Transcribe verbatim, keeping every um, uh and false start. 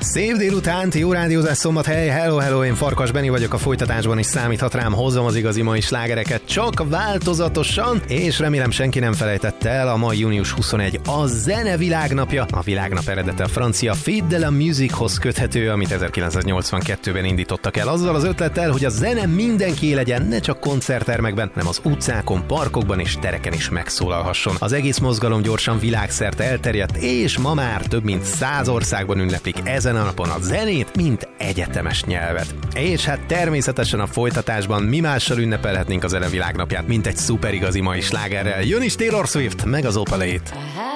Szép délutánt, jó rádiózás, Szombathely, hello, hello, én Farkas Benni vagyok, a folytatásban is számíthat rám, hozom az igazi mai slágereket, csak változatosan, és remélem senki nem felejtette el, a mai június huszonegyedike a zene világnapja. A világnap eredete a francia Fête de la Musichoz köthető, amit ezerkilencszáznyolcvankettőben indítottak el, azzal az ötlettel, hogy a zene mindenki legyen, ne csak koncerttermekben, hanem az utcákon, parkokban és tereken is megszólalhasson. Az egész mozgalom gyorsan világszerte elterjedt, és ma már több mint száz országban ünneplik ezen a napon a zenét, mint egyetemes nyelvet. És hát természetesen a folytatásban mi mással ünnepelhetnénk a zene világnapját, mint egy szuperigazi mai slágerrel. Jön is Taylor Swift, meg az Opalét.